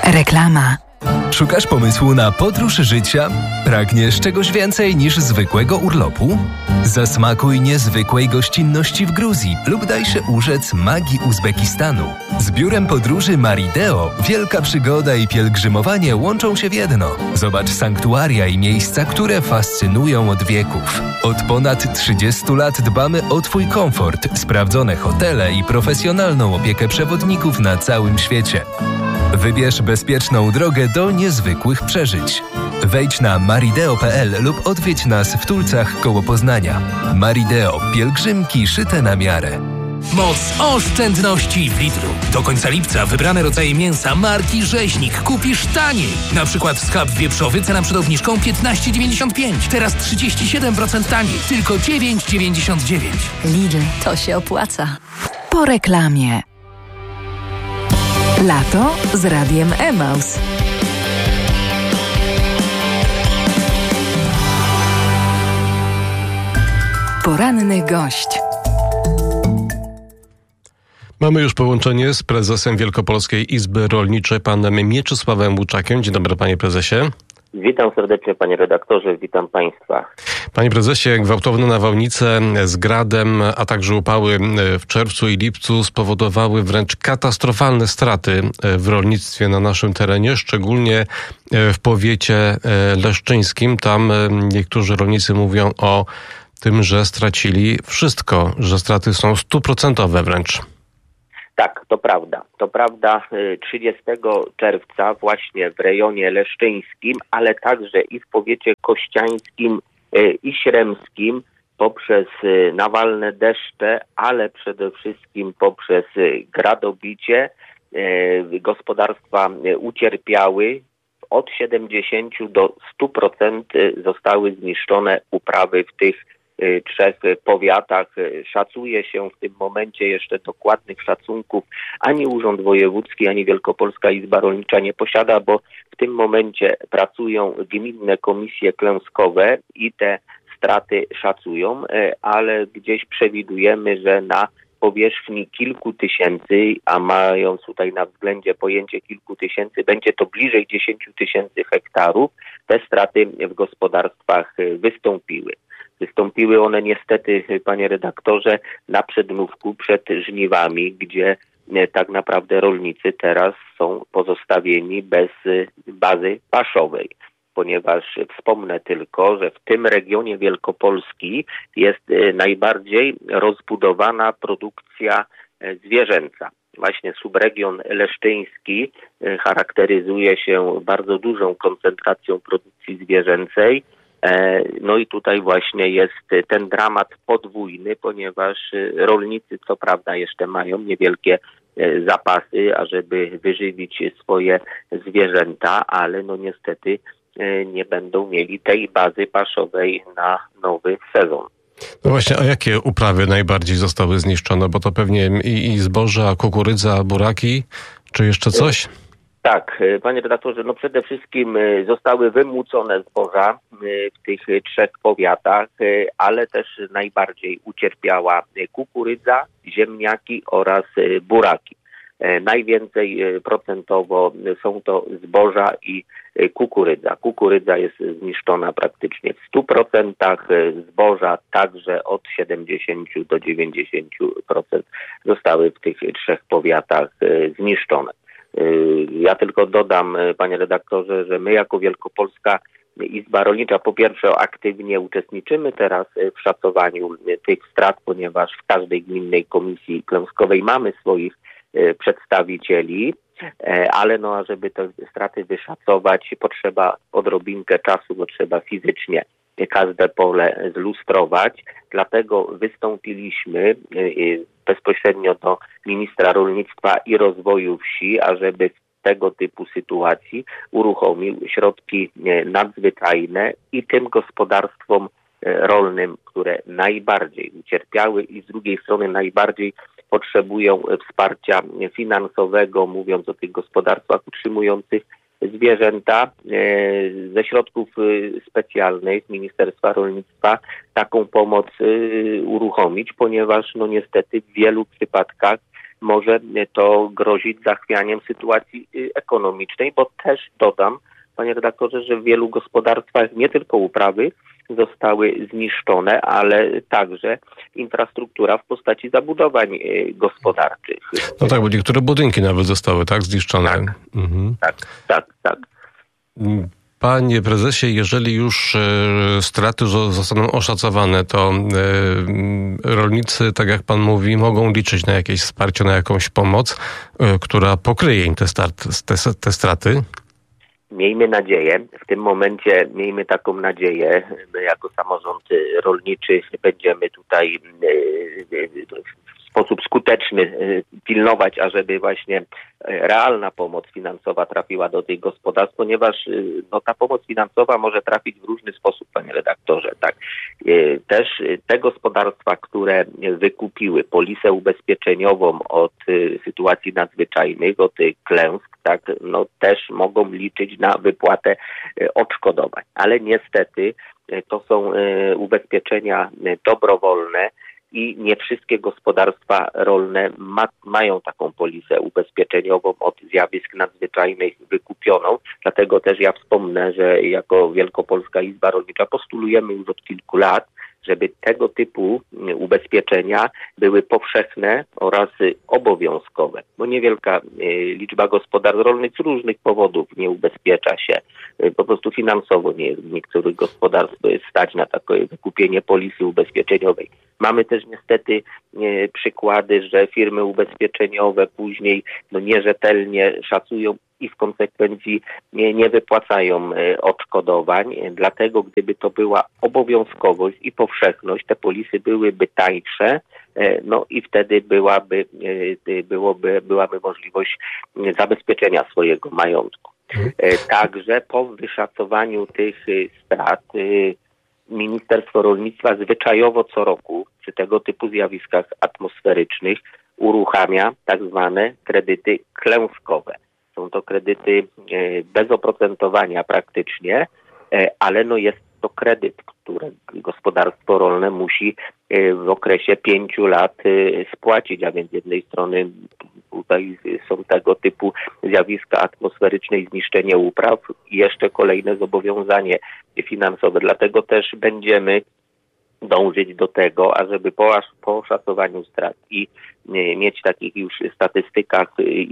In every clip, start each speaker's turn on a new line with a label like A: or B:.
A: Reklama.
B: Szukasz pomysłu na podróż życia? Pragniesz czegoś więcej niż zwykłego urlopu? Zasmakuj niezwykłej gościnności w Gruzji lub daj się urzec magii Uzbekistanu. Z biurem podróży Marideo wielka przygoda i pielgrzymowanie łączą się w jedno. Zobacz sanktuaria i miejsca, które fascynują od wieków. Od ponad 30 lat dbamy o Twój komfort, sprawdzone hotele i profesjonalną opiekę przewodników na całym świecie. Wybierz bezpieczną drogę do niezwykłych przeżyć. Wejdź na marideo.pl lub odwiedź nas w Tulcach koło Poznania. Marideo. Pielgrzymki szyte na miarę.
C: Moc oszczędności w Lidlu. Do końca lipca wybrane rodzaje mięsa marki Rzeźnik kupisz taniej. Na przykład schab wieprzowy, cena przed obniżką 15,95. Teraz 37% taniej. Tylko 9,99.
A: Lidl, to się opłaca. Po reklamie. Lato z Radiem Emaus. Poranny gość.
D: Mamy już połączenie z prezesem Wielkopolskiej Izby Rolniczej, panem Mieczysławem Łuczakiem. Dzień dobry, panie prezesie.
E: Witam serdecznie, panie redaktorze, witam państwa.
D: Panie prezesie, gwałtowne nawałnice z gradem, a także upały w czerwcu i lipcu spowodowały wręcz katastrofalne straty w rolnictwie na naszym terenie, szczególnie w powiecie leszczyńskim. Tam niektórzy rolnicy mówią o tym, że stracili wszystko, że straty są 100% wręcz.
E: Tak, to prawda. To prawda, 30 czerwca właśnie w rejonie leszczyńskim, ale także i w powiecie kościańskim i śremskim poprzez nawalne deszcze, ale przede wszystkim poprzez gradobicie gospodarstwa ucierpiały. Od 70 do 100% zostały zniszczone uprawy w tych 3 powiatach. Szacuje się w tym momencie, jeszcze dokładnych szacunków ani Urząd Wojewódzki, ani Wielkopolska Izba Rolnicza nie posiada, bo w tym momencie pracują gminne komisje klęskowe i te straty szacują, ale gdzieś przewidujemy, że na powierzchni kilku tysięcy, a mając tutaj na względzie pojęcie kilku tysięcy, będzie to bliżej 10 000 hektarów, te straty w gospodarstwach wystąpiły. Wystąpiły one niestety, panie redaktorze, na przedmówku przed żniwami, gdzie tak naprawdę rolnicy teraz są pozostawieni bez bazy paszowej. Ponieważ wspomnę tylko, że w tym regionie Wielkopolski jest najbardziej rozbudowana produkcja zwierzęca. Właśnie subregion leszczyński charakteryzuje się bardzo dużą koncentracją produkcji zwierzęcej. No i tutaj właśnie jest ten dramat podwójny, ponieważ rolnicy co prawda jeszcze mają niewielkie zapasy, ażeby wyżywić swoje zwierzęta, ale no niestety nie będą mieli tej bazy paszowej na nowy sezon.
D: No właśnie, a jakie uprawy najbardziej zostały zniszczone? Bo to pewnie i zboże, a kukurydza, buraki, czy jeszcze coś?
E: Tak, panie redaktorze, no przede wszystkim zostały wymłócone zboża w tych 3 powiatach, ale też najbardziej ucierpiała kukurydza, ziemniaki oraz buraki. Najwięcej procentowo są to zboża i kukurydza. Kukurydza jest zniszczona praktycznie w 100%, zboża także od 70 do 90% zostały w tych 3 powiatach zniszczone. Ja tylko dodam, panie redaktorze, że my jako Wielkopolska Izba Rolnicza po pierwsze aktywnie uczestniczymy teraz w szacowaniu tych strat, ponieważ w każdej gminnej komisji klęskowej mamy swoich przedstawicieli, ale no, żeby te straty wyszacować, potrzeba odrobinkę czasu, bo trzeba fizycznie każde pole zlustrować. Dlatego wystąpiliśmy bezpośrednio do ministra rolnictwa i rozwoju wsi, ażeby w tego typu sytuacji uruchomił środki nadzwyczajne i tym gospodarstwom rolnym, które najbardziej ucierpiały i z drugiej strony najbardziej potrzebują wsparcia finansowego, mówiąc o tych gospodarstwach utrzymujących zwierzęta, ze środków specjalnych Ministerstwa Rolnictwa taką pomoc uruchomić, ponieważ no niestety w wielu przypadkach może to grozić zachwianiem sytuacji ekonomicznej, bo też dodam, panie redaktorze, że w wielu gospodarstwach nie tylko uprawy zostały zniszczone, ale także infrastruktura w postaci zabudowań gospodarczych.
D: No tak, bo niektóre budynki nawet zostały zniszczone.
E: Tak.
D: Panie prezesie, jeżeli już straty zostaną oszacowane, to rolnicy, tak jak pan mówi, mogą liczyć na jakieś wsparcie, na jakąś pomoc, która pokryje im te straty?
E: Miejmy nadzieję, w tym momencie miejmy taką nadzieję, my jako samorząd rolniczy będziemy tutaj w sposób skuteczny pilnować, ażeby właśnie realna pomoc finansowa trafiła do tych gospodarstw, ponieważ ta pomoc finansowa może trafić w różny sposób, panie redaktorze. Tak. Też te gospodarstwa, które wykupiły polisę ubezpieczeniową od sytuacji nadzwyczajnych, od klęsk, tak, też mogą liczyć na wypłatę odszkodowań. Ale niestety to są ubezpieczenia dobrowolne i nie wszystkie gospodarstwa rolne mają taką polisę ubezpieczeniową od zjawisk nadzwyczajnych wykupioną. Dlatego też ja wspomnę, że jako Wielkopolska Izba Rolnicza postulujemy już od kilku lat, żeby tego typu ubezpieczenia były powszechne oraz obowiązkowe, bo niewielka liczba gospodarstw rolnych z różnych powodów nie ubezpiecza się. Po prostu finansowo nie jest w niektórych gospodarstw stać na takie wykupienie polisy ubezpieczeniowej. Mamy też niestety przykłady, że firmy ubezpieczeniowe później nierzetelnie szacują i w konsekwencji nie wypłacają odszkodowań. Dlatego gdyby to była obowiązkowość i powszechność, te polisy byłyby tańsze, i wtedy byłaby możliwość zabezpieczenia swojego majątku. Także po wyszacowaniu tych strat Ministerstwo Rolnictwa zwyczajowo co roku przy tego typu zjawiskach atmosferycznych uruchamia tak zwane kredyty klęskowe. Są to kredyty bez oprocentowania praktycznie, ale jest to kredyt, który gospodarstwo rolne musi w okresie 5 lat spłacić, a więc z jednej strony tutaj są tego typu zjawiska atmosferyczne i zniszczenie upraw i jeszcze kolejne zobowiązanie finansowe. Dlatego też będziemy dążyć do tego, ażeby po oszacowaniu strat i mieć takich już statystykach,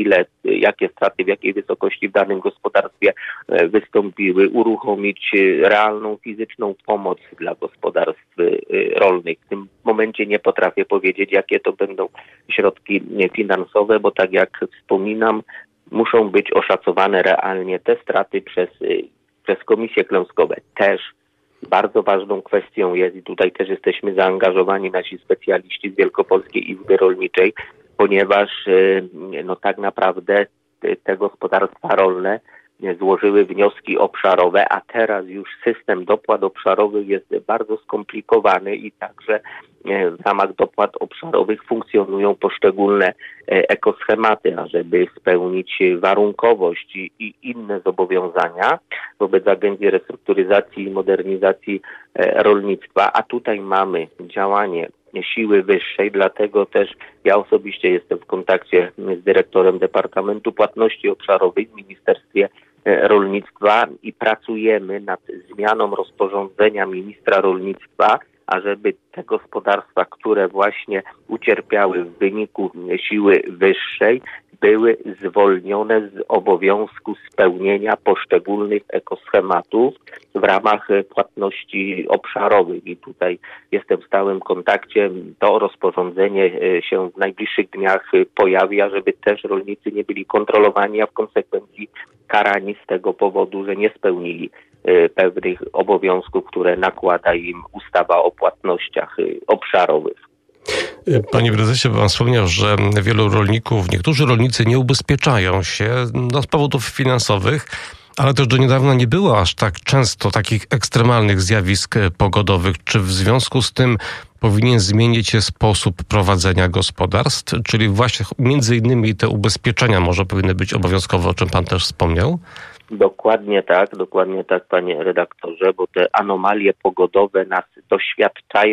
E: jakie straty, w jakiej wysokości w danym gospodarstwie wystąpiły, uruchomić realną fizyczną pomoc dla gospodarstw rolnych. W tym momencie nie potrafię powiedzieć, jakie to będą środki finansowe, bo tak jak wspominam, muszą być oszacowane realnie te straty przez komisje klęskowe. Też bardzo ważną kwestią jest, i tutaj też jesteśmy zaangażowani nasi specjaliści z Wielkopolskiej Izby Rolniczej, ponieważ tak naprawdę te gospodarstwa rolne złożyły wnioski obszarowe, a teraz już system dopłat obszarowych jest bardzo skomplikowany i także w ramach dopłat obszarowych funkcjonują poszczególne ekoschematy, ażeby spełnić warunkowość i inne zobowiązania wobec Agencji Restrukturyzacji i Modernizacji Rolnictwa, a tutaj mamy działanie siły wyższej, dlatego też ja osobiście jestem w kontakcie z dyrektorem Departamentu Płatności Obszarowych w Ministerstwie Rolnictwa i pracujemy nad zmianą rozporządzenia ministra rolnictwa, ażeby te gospodarstwa, które właśnie ucierpiały w wyniku siły wyższej, były zwolnione z obowiązku spełnienia poszczególnych ekoschematów w ramach płatności obszarowych. I tutaj jestem w stałym kontakcie. To rozporządzenie się w najbliższych dniach pojawi, żeby też rolnicy nie byli kontrolowani, a w konsekwencji karani z tego powodu, że nie spełnili pewnych obowiązków, które nakłada im ustawa o płatnościach obszarowych.
D: Panie prezesie, pan wspomniał, że niektórzy rolnicy nie ubezpieczają się z powodów finansowych, ale też do niedawna nie było aż tak często takich ekstremalnych zjawisk pogodowych. Czy w związku z tym powinien zmienić się sposób prowadzenia gospodarstw? Czyli właśnie między innymi te ubezpieczenia może powinny być obowiązkowe, o czym pan też wspomniał?
E: Dokładnie tak, panie redaktorze, bo te anomalie pogodowe nas doświadczają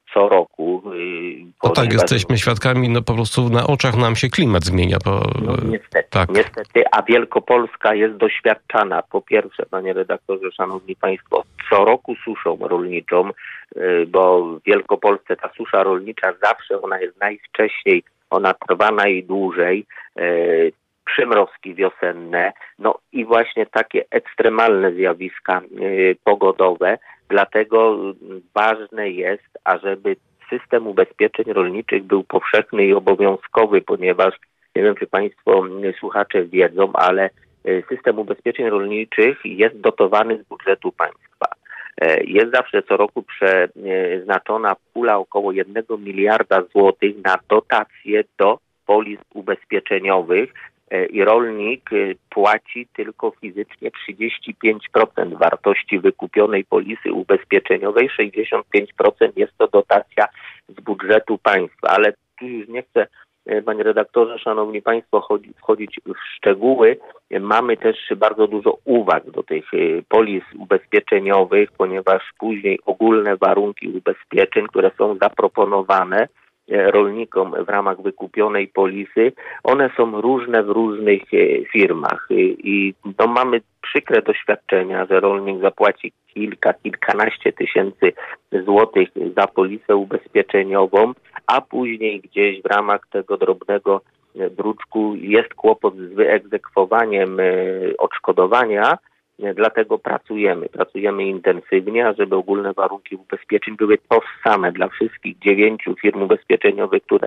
E: co roku.
D: No tak, jesteśmy świadkami, po prostu na oczach nam się klimat zmienia.
E: Niestety,
D: tak.
E: Niestety, a Wielkopolska jest doświadczana, po pierwsze, panie redaktorze, szanowni państwo, co roku suszą rolniczą, bo w Wielkopolsce ta susza rolnicza zawsze ona jest najwcześniej, ona trwa najdłużej, przymrozki wiosenne, i właśnie takie ekstremalne zjawiska pogodowe. Dlatego ważne jest, ażeby system ubezpieczeń rolniczych był powszechny i obowiązkowy, ponieważ nie wiem, czy państwo słuchacze wiedzą, ale system ubezpieczeń rolniczych jest dotowany z budżetu państwa. Jest zawsze co roku przeznaczona pula około 1 miliarda złotych na dotacje do polis ubezpieczeniowych i rolnik płaci tylko fizycznie 35% wartości wykupionej polisy ubezpieczeniowej, 65% jest to dotacja z budżetu państwa, ale tu już nie chcę, panie redaktorze, szanowni państwo, wchodzić w szczegóły. Mamy też bardzo dużo uwag do tych polis ubezpieczeniowych, ponieważ później ogólne warunki ubezpieczeń, które są zaproponowane rolnikom w ramach wykupionej polisy, one są różne w różnych firmach i mamy przykre doświadczenia, że rolnik zapłaci kilkanaście tysięcy złotych za polisę ubezpieczeniową, a później gdzieś w ramach tego drobnego druczku jest kłopot z wyegzekwowaniem odszkodowania. Dlatego pracujemy intensywnie, ażeby ogólne warunki ubezpieczeń były tożsame dla wszystkich 9 firm ubezpieczeniowych, które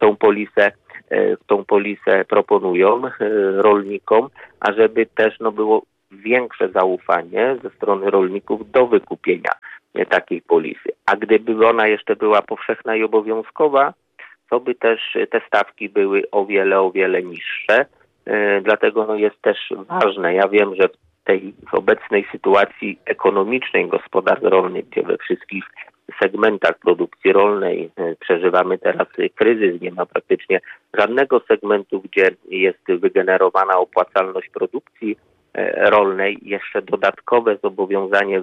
E: tą polisę proponują rolnikom, ażeby też było większe zaufanie ze strony rolników do wykupienia takiej polisy. A gdyby ona jeszcze była powszechna i obowiązkowa, to by też te stawki były o wiele niższe. Dlatego jest też ważne. Ja wiem, że w obecnej sytuacji ekonomicznej gospodarstw rolnych, gdzie we wszystkich segmentach produkcji rolnej przeżywamy teraz kryzys, nie ma praktycznie żadnego segmentu, gdzie jest wygenerowana opłacalność produkcji rolnej, jeszcze dodatkowe zobowiązanie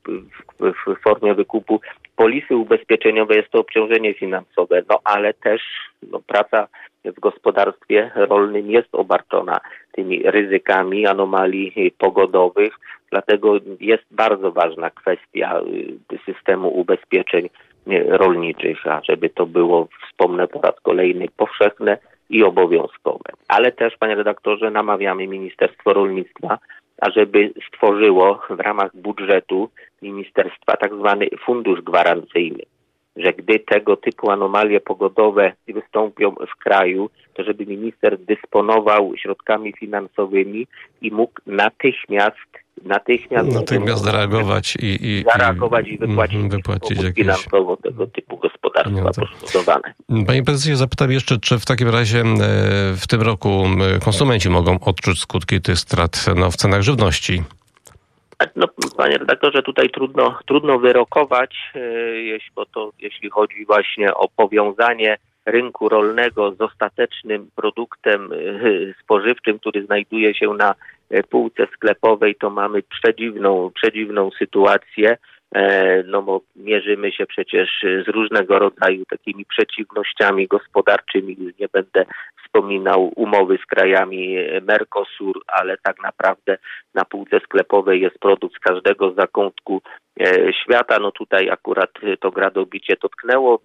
E: w formie wykupu polisy ubezpieczeniowej jest to obciążenie finansowe, ale też praca w gospodarstwie rolnym jest obarczona tymi ryzykami anomalii pogodowych, dlatego jest bardzo ważna kwestia systemu ubezpieczeń rolniczych, a żeby to było, wspomnę po raz kolejny, powszechne i obowiązkowe. Ale też, panie redaktorze, namawiamy Ministerstwo Rolnictwa, ażeby stworzyło w ramach budżetu ministerstwa tak zwany fundusz gwarancyjny, że gdy tego typu anomalie pogodowe wystąpią w kraju, to żeby minister dysponował środkami finansowymi i mógł natychmiast
D: zareagować i
E: wypłacić finansowo tego typu gospodarstwa poszkodowane.
D: Panie prezesie, zapytam jeszcze, czy w takim razie w tym roku konsumenci mogą odczuć skutki tych strat w cenach żywności?
E: Panie redaktorze, tutaj trudno wyrokować, jeśli chodzi właśnie o powiązanie rynku rolnego z ostatecznym produktem spożywczym, który znajduje się na półce sklepowej, to mamy przedziwną sytuację, bo mierzymy się przecież z różnego rodzaju takimi przeciwnościami gospodarczymi. Już nie będę wspominał umowy z krajami Mercosur, ale tak naprawdę na półce sklepowej jest produkt z każdego zakątku świata. Tutaj akurat to gradobicie dotknęło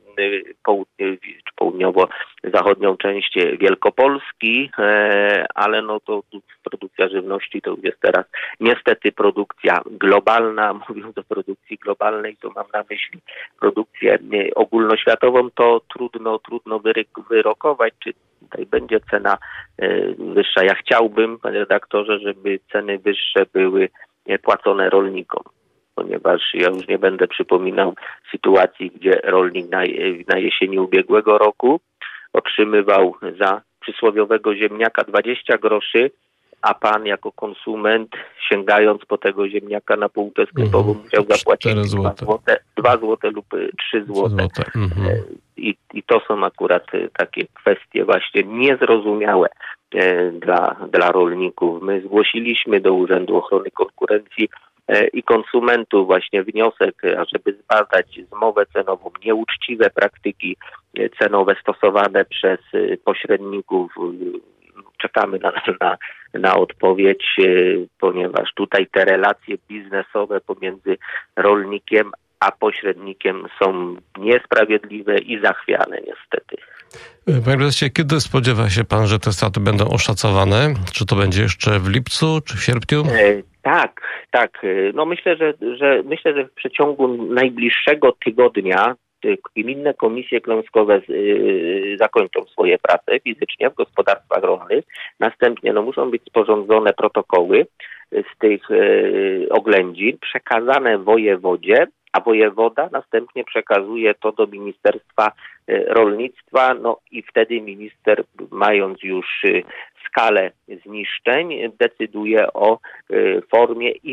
E: południowo-zachodnią część Wielkopolski, ale to produkcja żywności to już jest teraz niestety produkcja globalna. Mówiąc o produkcji globalnej, to mam na myśli produkcję ogólnoświatową, to trudno wyrokować, czy tutaj będzie cena wyższa. Ja chciałbym, panie redaktorze, żeby ceny wyższe były płacone rolnikom, ponieważ ja już nie będę przypominał sytuacji, gdzie rolnik na jesieni ubiegłego roku otrzymywał za przysłowiowego ziemniaka 20 groszy, a pan jako konsument, sięgając po tego ziemniaka na półkę sklepową, musiał zapłacić 2 złote lub 3 złote. I to są akurat takie kwestie właśnie niezrozumiałe dla rolników. My zgłosiliśmy do Urzędu Ochrony Konkurencji i konsumentów właśnie wniosek, ażeby zbadać zmowę cenową, nieuczciwe praktyki cenowe stosowane przez pośredników. Czekamy na odpowiedź, ponieważ tutaj te relacje biznesowe pomiędzy rolnikiem a pośrednikiem są niesprawiedliwe i zachwiane niestety.
D: Panie prezesie, kiedy spodziewa się pan, że te straty będą oszacowane? Czy to będzie jeszcze w lipcu, czy w sierpniu?
E: Tak. No myślę, że w przeciągu najbliższego tygodnia gminne komisje klęskowe zakończą swoje prace fizycznie w gospodarstwach rolnych. Następnie muszą być sporządzone protokoły z tych oględzin, przekazane wojewodzie, a wojewoda następnie przekazuje to do Ministerstwa Rolnictwa, i wtedy minister, mając już skalę zniszczeń, decyduje o formie i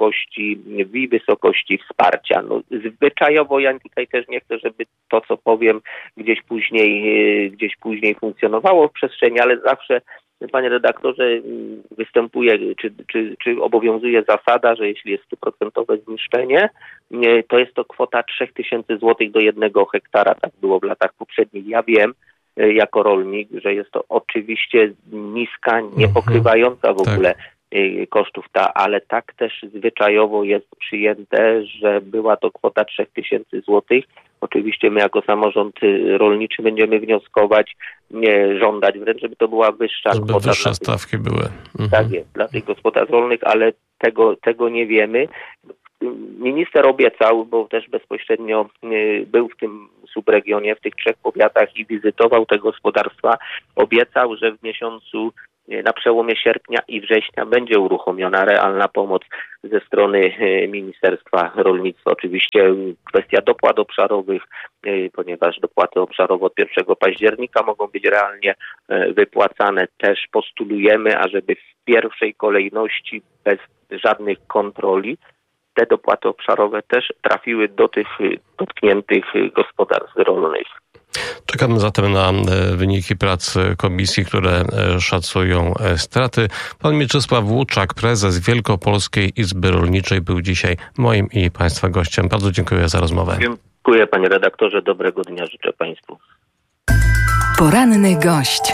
E: wysokości wsparcia. Zwyczajowo ja tutaj też nie chcę, żeby to, co powiem, gdzieś później funkcjonowało w przestrzeni, ale zawsze, panie redaktorze, występuje, czy obowiązuje zasada, że jeśli jest 100% zniszczenie, to jest to kwota 3000 zł do 1 hektara. Tak było w latach poprzednich. Ja wiem jako rolnik, że jest to oczywiście niska, nie pokrywająca w ogóle kosztów, ale tak też zwyczajowo jest przyjęte, że była to kwota 3000 zł. Oczywiście my jako samorząd rolniczy będziemy wnioskować, żądać wręcz, żeby to była wyższa
D: kwota. Żeby wyższe stawki były.
E: Tak jest, dla tych gospodarstw rolnych, ale tego nie wiemy. Minister obiecał, bo też bezpośrednio był w tym subregionie, w tych 3 powiatach i wizytował te gospodarstwa, obiecał, że w miesiącu, na przełomie sierpnia i września będzie uruchomiona realna pomoc ze strony Ministerstwa Rolnictwa. Oczywiście kwestia dopłat obszarowych, ponieważ dopłaty obszarowe od 1 października mogą być realnie wypłacane. Też postulujemy, ażeby w pierwszej kolejności bez żadnych kontroli te dopłaty obszarowe też trafiły do tych dotkniętych gospodarstw rolnych.
D: Czekamy zatem na wyniki prac komisji, które szacują straty. Pan Mieczysław Łuczak, prezes Wielkopolskiej Izby Rolniczej, był dzisiaj moim i państwa gościem. Bardzo dziękuję za rozmowę.
E: Dziękuję, panie redaktorze. Dobrego dnia życzę państwu.
A: Poranny gość.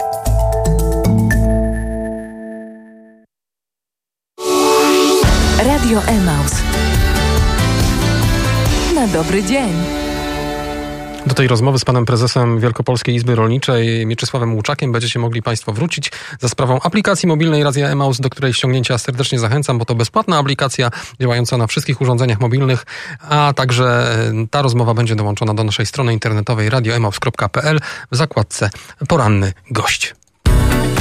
A: Radio Emaus. Na dobry dzień.
F: Do tej rozmowy z panem prezesem Wielkopolskiej Izby Rolniczej Mieczysławem Łuczakiem będziecie mogli państwo wrócić za sprawą aplikacji mobilnej Radia Emaus, do której ściągnięcia serdecznie zachęcam, bo to bezpłatna aplikacja działająca na wszystkich urządzeniach mobilnych, a także ta rozmowa będzie dołączona do naszej strony internetowej radioemaus.pl w zakładce Poranny Gość.